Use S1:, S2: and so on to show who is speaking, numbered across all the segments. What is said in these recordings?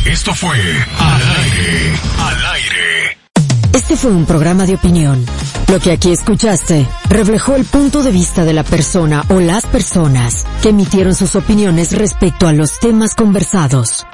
S1: Esto fue Al Aire.
S2: Este fue un programa de opinión. Lo que aquí escuchaste reflejó el punto de vista de la persona o las personas que emitieron sus opiniones respecto a los temas conversados.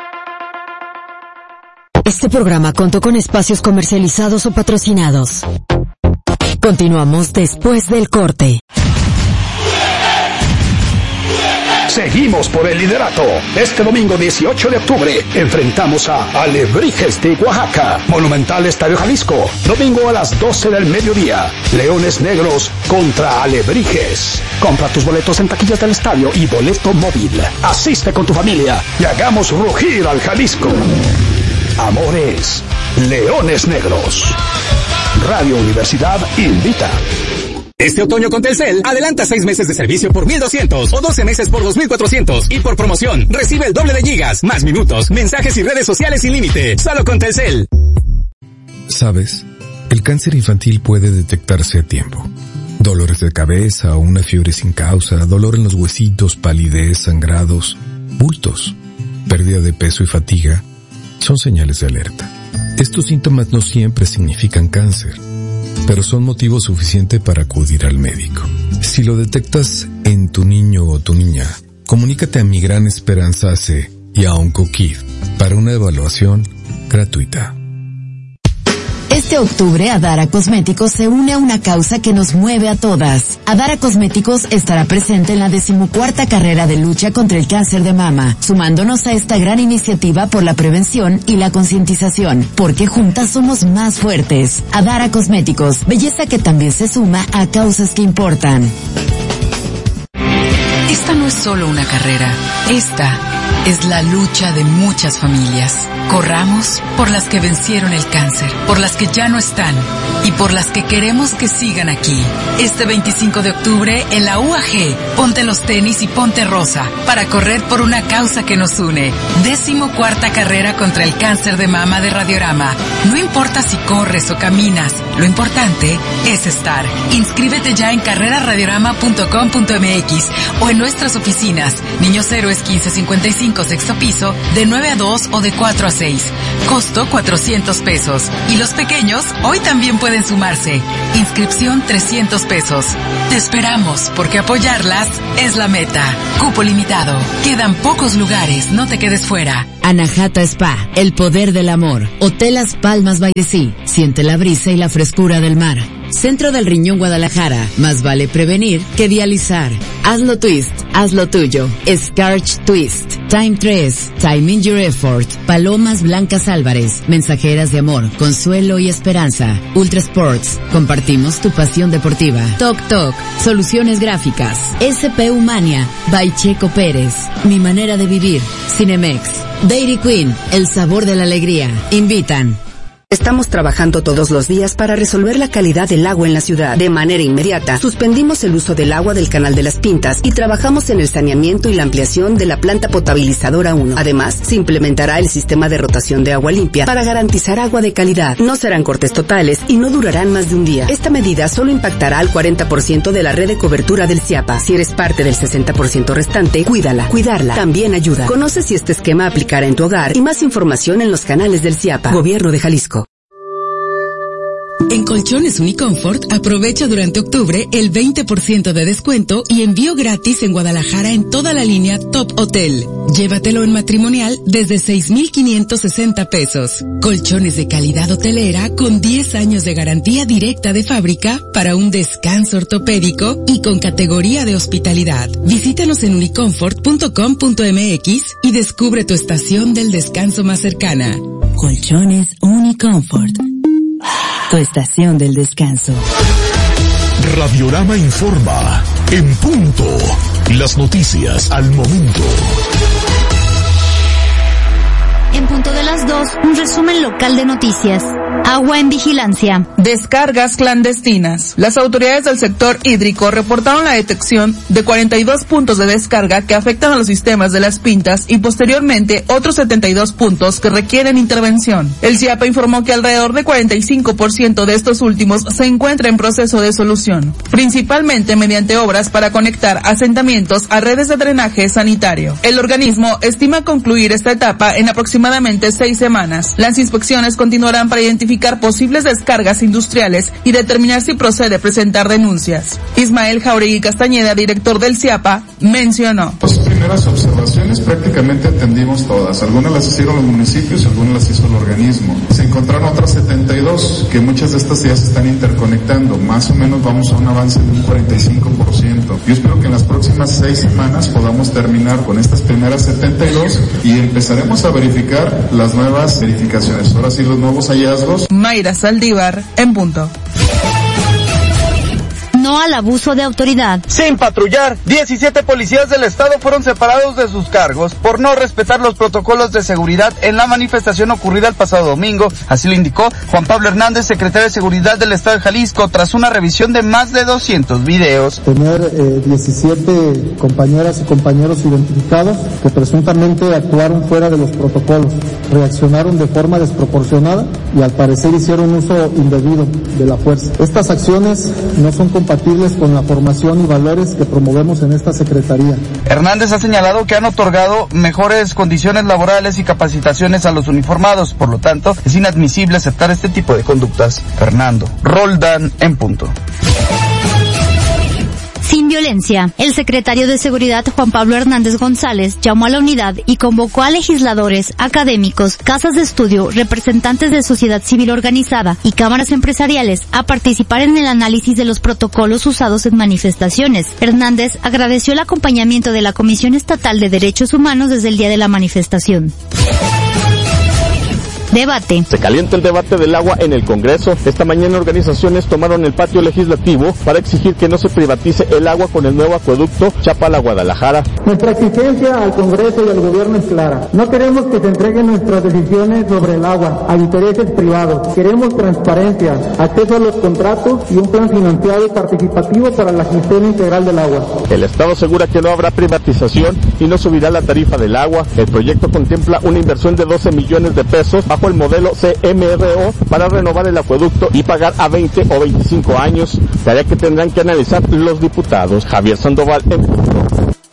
S2: Este programa contó con espacios comercializados o patrocinados. Continuamos después del corte.
S3: Seguimos por el liderato. Este domingo 18 de octubre enfrentamos a Alebrijes de Oaxaca, Monumental Estadio Jalisco. Domingo a las 12 del mediodía. Leones Negros contra Alebrijes. Compra tus boletos en taquillas del estadio y boleto móvil. Asiste con tu familia y hagamos rugir al Jalisco. Amores, Leones Negros. Radio Universidad invita.
S4: Este otoño con Telcel, adelanta 6 meses de servicio por 1,200 o 12 meses por 2,400 y por promoción recibe el doble de gigas, más minutos, mensajes y redes sociales sin límite, solo con Telcel.
S5: ¿Sabes? El cáncer infantil puede detectarse a tiempo. Dolores de cabeza o una fiebre sin causa, dolor en los huesitos, palidez, sangrados, bultos, pérdida de peso y fatiga son señales de alerta. Estos síntomas no siempre significan cáncer, pero son motivo suficiente para acudir al médico. Si lo detectas en tu niño o tu niña, comunícate a Mi Gran Esperanza AC y a OncoKid para una evaluación gratuita.
S2: Este octubre, Adara Cosméticos se une a una causa que nos mueve a todas. Adara Cosméticos estará presente en la 14ª carrera de lucha contra el cáncer de mama, sumándonos a esta gran iniciativa por la prevención y la concientización, porque juntas somos más fuertes. Adara Cosméticos, belleza que también se suma a causas que importan.
S6: Esta no es solo una carrera, esta es la lucha de muchas familias. Corramos por las que vencieron el cáncer, por las que ya no están y por las que queremos que sigan aquí. Este 25 de octubre en la UAG, ponte los tenis y ponte rosa para correr por una causa que nos une. 14ª carrera contra el cáncer de mama de Radiorama. No importa si corres o caminas, lo importante es estar. Inscríbete ya en carreraradiorama.com.mx o en nuestras oficinas. Niños Héroes 1555, sexto piso, de 9 a 2 o de 4 a 6. Costo 400 pesos. Y los pequeños hoy también pueden sumarse. Inscripción 300 pesos. Te esperamos porque apoyarlas es la meta. Cupo limitado. Quedan pocos lugares, no te quedes fuera.
S2: Anahata Spa, el poder del amor. Hotel Las Palmas by the Sea. Siente la brisa y la frescura del mar. Centro del Riñón Guadalajara. Más vale prevenir que dializar. Hazlo Twist, hazlo tuyo. Scarch Twist. Time 3, Time in Your Effort. Palomas Blancas Álvarez. Mensajeras de amor, consuelo y esperanza. Ultra Sports. Compartimos tu pasión deportiva. Toc Toc. Soluciones gráficas. SP Humania. By Checo Pérez. Mi manera de vivir. Cinemex. Dairy Queen. El sabor de la alegría. Invitan.
S7: Estamos trabajando todos los días para resolver la calidad del agua en la ciudad. De manera inmediata, suspendimos el uso del agua del Canal de las Pintas y trabajamos en el saneamiento y la ampliación de la planta potabilizadora 1. Además, se implementará el sistema de rotación de agua limpia para garantizar agua de calidad. No serán cortes totales y no durarán más de un día. Esta medida solo impactará al 40% de la red de cobertura del CIAPA. Si eres parte del 60% restante, cuídala. Cuidarla también ayuda. Conoce si este esquema aplicará en tu hogar y más información en los canales del CIAPA. Gobierno de Jalisco.
S6: En Colchones Uniconfort aprovecha durante octubre el 20% de descuento y envío gratis en Guadalajara en toda la línea Top Hotel. Llévatelo en matrimonial desde 6,560 pesos. Colchones de calidad hotelera con 10 años de garantía directa de fábrica para un descanso ortopédico y con categoría de hospitalidad. Visítanos en uniconfort.com.mx y descubre tu estación del descanso más cercana.
S2: Colchones Uniconfort. Tu estación del descanso.
S1: Radiorama informa. En punto. Las noticias al momento.
S8: En punto de las 2, un resumen local de noticias. Agua en vigilancia.
S9: Descargas clandestinas. Las autoridades del sector hídrico reportaron la detección de 42 puntos de descarga que afectan a los sistemas de las Pintas y posteriormente otros 72 puntos que requieren intervención. El CIAPA informó que alrededor de 45% de estos últimos se encuentra en proceso de solución, principalmente mediante obras para conectar asentamientos a redes de drenaje sanitario. El organismo estima concluir esta etapa en aproximadamente 6 semanas. Las inspecciones continuarán para identificar posibles descargas industriales y determinar si procede presentar denuncias. Ismael Jauregui Castañeda, director del CIAPA, mencionó:
S10: Las primeras observaciones prácticamente atendimos todas. Algunas las hicieron los municipios, algunas las hizo el organismo. Se encontraron otras 72, que muchas de estas ya se están interconectando. Más o menos vamos a un avance de un 45%. Yo espero que en las próximas 6 semanas podamos terminar con estas primeras 72 y empezaremos a verificar las nuevas verificaciones. Ahora sí, los nuevos hallazgos.
S9: Mayra Saldívar, en punto.
S8: No al abuso de autoridad.
S11: Sin patrullar, 17 policías del estado fueron separados de sus cargos por no respetar los protocolos de seguridad en la manifestación ocurrida el pasado domingo. Así lo indicó Juan Pablo Hernández, secretario de Seguridad del estado de Jalisco, tras una revisión de más de 200 videos.
S12: Tener 17 compañeras y compañeros identificados que presuntamente actuaron fuera de los protocolos, reaccionaron de forma desproporcionada y al parecer hicieron uso indebido de la fuerza. Estas acciones no son compatibles con la formación y valores que promovemos en esta Secretaría.
S11: Hernández ha señalado que han otorgado mejores condiciones laborales y capacitaciones a los uniformados, por lo tanto, es inadmisible aceptar este tipo de conductas. Fernando Roldán, en punto.
S8: Sin violencia. El secretario de Seguridad, Juan Pablo Hernández González, llamó a la unidad y convocó a legisladores, académicos, casas de estudio, representantes de sociedad civil organizada y cámaras empresariales a participar en el análisis de los protocolos usados en manifestaciones. Hernández agradeció el acompañamiento de la Comisión Estatal de Derechos Humanos desde el día de la manifestación. Debate.
S13: Se calienta el debate del agua en el Congreso. Esta mañana organizaciones tomaron el patio legislativo para exigir que no se privatice el agua con el nuevo acueducto Chapala-Guadalajara.
S14: Nuestra exigencia al Congreso y al Gobierno es clara. No queremos que se entreguen nuestras decisiones sobre el agua a intereses privados. Queremos transparencia, acceso a los contratos y un plan financiado y participativo para la gestión integral del agua.
S13: El Estado asegura que no habrá privatización y no subirá la tarifa del agua. El proyecto contempla una inversión de 12 millones de pesos bajo el modelo CMRO para renovar el acueducto y pagar a 20 o 25 años, tarea que tendrán que analizar los diputados. Javier Sandoval, en punto.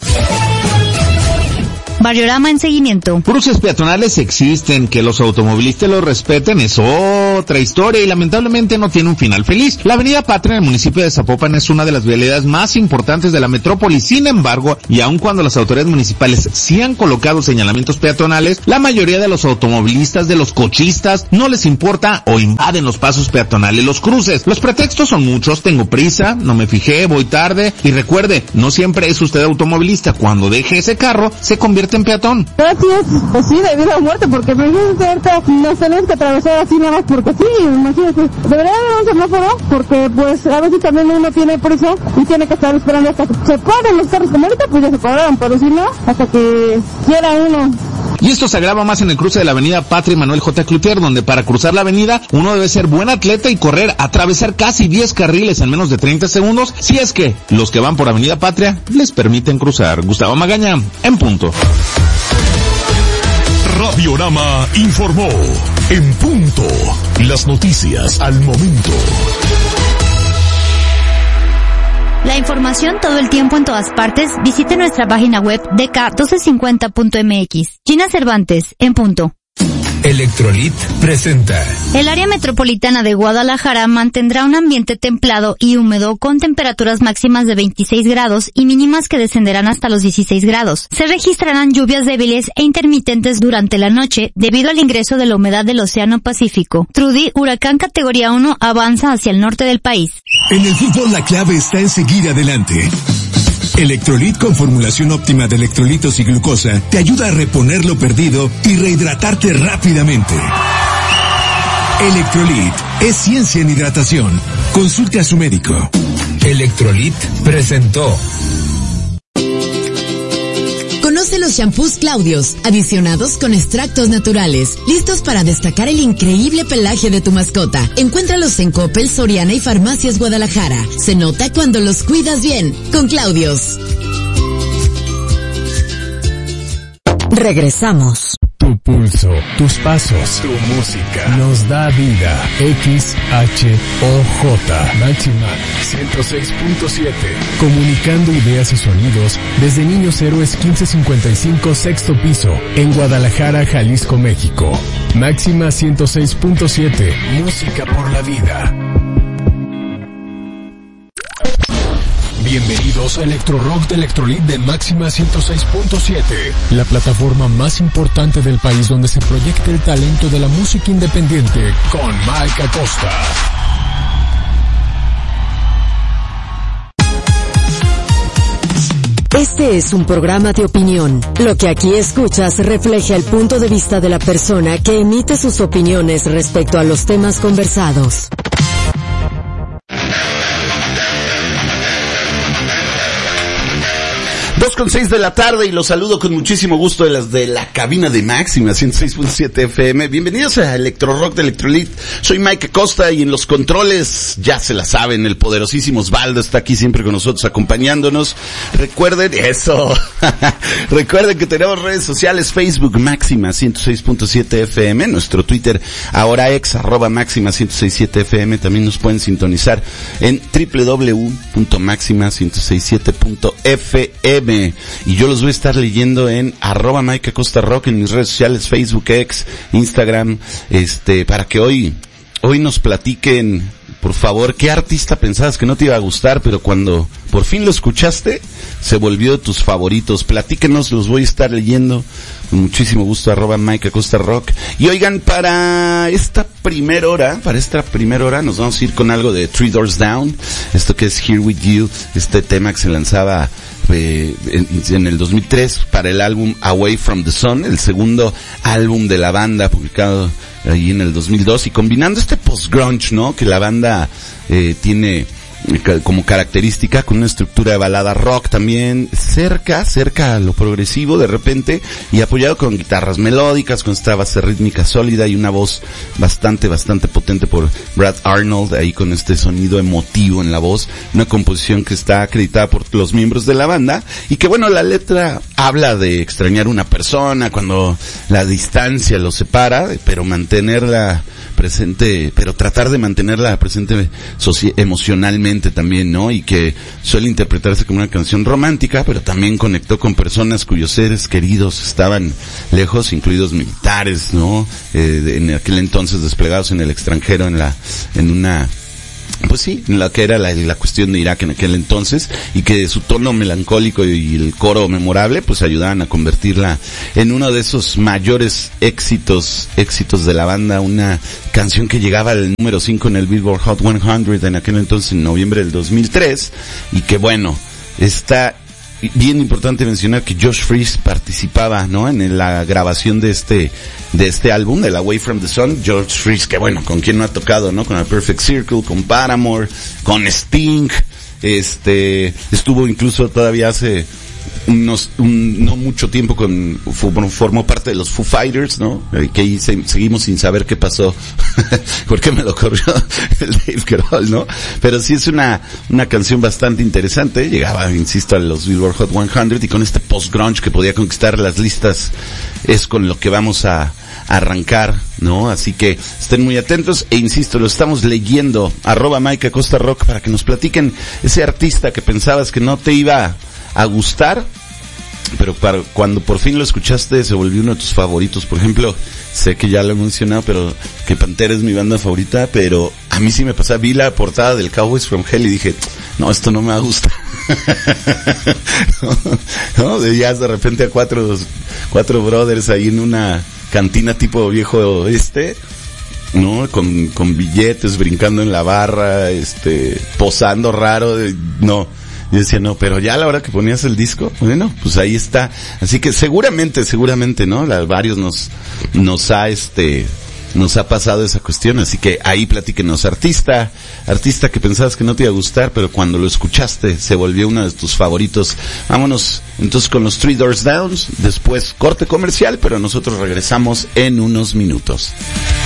S8: Barriorama en seguimiento.
S15: Cruces peatonales existen, que los automovilistas los respeten es otra historia y lamentablemente no tiene un final feliz. La avenida Patria en el municipio de Zapopan es una de las vialidades más importantes de la metrópoli. Sin embargo, y aun cuando las autoridades municipales sí han colocado señalamientos peatonales, la mayoría de los automovilistas, de los cochistas, no les importa o invaden los pasos peatonales, los cruces. Los pretextos son muchos: tengo prisa, no me fijé, voy tarde. Y recuerde, no siempre es usted automovilista. Cuando deje ese carro, se convierte en peatón.
S16: Gracias, pues sí, de vida o muerte, porque imagínate ahorita nos tenemos que atravesar así nada más porque sí, imagínate. Debería haber un semáforo, porque pues a veces también uno tiene prisa y tiene que estar esperando hasta que se paren los carros, como ahorita pues ya se pararon, pero si no, hasta que quiera uno.
S15: Y esto se agrava más en el cruce de la avenida Patria y Manuel J. Cloutier, donde para cruzar la avenida uno debe ser buen atleta y correr, atravesar casi 10 carriles en menos de 30 segundos, si es que los que van por avenida Patria les permiten cruzar. Gustavo Magaña, en punto.
S1: Radiorama informó, en punto, las noticias al momento.
S8: La información todo el tiempo en todas partes. Visite nuestra página web dk1250.mx. Gina Cervantes, en punto.
S1: Electrolit presenta.
S8: El área metropolitana de Guadalajara mantendrá un ambiente templado y húmedo con temperaturas máximas de 26 grados y mínimas que descenderán hasta los 16 grados. Se registrarán lluvias débiles e intermitentes durante la noche debido al ingreso de la humedad del Océano Pacífico. Trudy, huracán categoría 1, avanza hacia el norte del país.
S1: En el fútbol la clave está en seguir adelante. Electrolit con formulación óptima de electrolitos y glucosa te ayuda a reponer lo perdido y rehidratarte rápidamente. Electrolit es ciencia en hidratación. Consulte a su médico. Electrolit presentó.
S2: Conoce Conoce los shampoos Claudios, adicionados con extractos naturales, listos para destacar el increíble pelaje de tu mascota. Encuéntralos en Coppel, Soriana y Farmacias Guadalajara. Se nota cuando los cuidas bien, con Claudios.
S17: Regresamos.
S18: Tu pulso, tus pasos, tu música nos da vida. XHOJ Máxima 106.7. Comunicando ideas y sonidos desde Niños Héroes 1555 sexto piso en Guadalajara, Jalisco, México. Máxima 106.7. Música por la vida. Bienvenidos a Electro Rock de Electrolit de Máxima 106.7, la plataforma más importante del país donde se proyecta el talento de la música independiente con Mike Acosta.
S17: Este es un programa de opinión. Lo que aquí escuchas refleja el punto de vista de la persona que emite sus opiniones respecto a los temas conversados.
S19: 2:06 de la tarde y los saludo con muchísimo gusto de la cabina de Máxima 106.7 FM. Bienvenidos a Electro Rock de Electrolit. Soy Mike Acosta y en los controles, ya se la saben, el poderosísimo Osvaldo está aquí siempre con nosotros acompañándonos. Recuerden eso. Recuerden que tenemos redes sociales, Facebook Máxima 106.7 FM, nuestro Twitter ahora @Máxima 106.7 FM. También nos pueden sintonizar en www.maxima167.fm. Y yo los voy a estar leyendo en @Mike Acosta Rock en mis redes sociales, Facebook, X, Instagram, para que hoy nos platiquen, por favor, qué artista pensabas que no te iba a gustar, pero cuando por fin lo escuchaste, se volvió de tus favoritos. Platíquenos, los voy a estar leyendo con muchísimo gusto, @Mike Acosta Rock. Y oigan, para esta primera hora nos vamos a ir con algo de Three Doors Down, esto que es Here With You, este tema que se lanzaba en el 2003 para el álbum Away From The Sun, el segundo álbum de la banda publicado ahí en el 2002, y combinando este post-grunge, ¿no?, que la banda tiene como característica, con una estructura de balada rock también cerca a lo progresivo de repente, y apoyado con guitarras melódicas, con esta base rítmica sólida y una voz bastante potente por Brad Arnold, ahí con este sonido emotivo en la voz, una composición que está acreditada por los miembros de la banda, y que bueno, la letra habla de extrañar una persona cuando la distancia los separa, pero mantenerla presente, pero tratar de mantenerla presente emocionalmente también, ¿no? Y que suele interpretarse como una canción romántica, pero también conectó con personas cuyos seres queridos estaban lejos, incluidos militares, ¿no? En aquel entonces desplegados en el extranjero, en la que era la cuestión de Irak en aquel entonces, y que su tono melancólico y el coro memorable pues ayudaban a convertirla en uno de esos mayores éxitos de la banda, una canción que llegaba al número 5 en el Billboard Hot 100 en aquel entonces, en noviembre del 2003, y que bueno, está bien importante mencionar que Josh Freese participaba, ¿no?, en la grabación de este álbum, del Away From The Sun. Josh Freese, que bueno, con quien no ha tocado, ¿no?, con A Perfect Circle, con Paramore, con Sting, estuvo incluso todavía hace no mucho tiempo formó parte de los Foo Fighters, ¿no?, que ahí seguimos sin saber qué pasó, porque me lo corrió el Dave Grohl, ¿no? Pero sí es una canción bastante interesante, llegaba, insisto, a los Billboard Hot 100, y con este post-grunge que podía conquistar las listas, es con lo que vamos a arrancar, ¿no? Así que estén muy atentos, e insisto, lo estamos leyendo, @Mike Acosta Rock, para que nos platiquen ese artista que pensabas que no te iba a gustar, pero cuando por fin lo escuchaste se volvió uno de tus favoritos. Por ejemplo, sé que ya lo he mencionado, pero que Pantera es mi banda favorita, pero a mí sí me pasaba, vi la portada del Cowboys from Hell y dije, no, esto no me va a gustar. ¿No? Veías de repente a cuatro brothers ahí en una cantina tipo viejo oeste, ¿no? Con billetes, brincando en la barra, posando raro, no. Yo decía, no, pero ya a la hora que ponías el disco, bueno, pues ahí está. Así que seguramente, ¿no? Varios nos ha, nos ha pasado esa cuestión, así que ahí platíquenos, artista que pensabas que no te iba a gustar, pero cuando lo escuchaste se volvió uno de tus favoritos. Vámonos entonces con los Three Doors Down, después corte comercial, pero nosotros regresamos en unos minutos.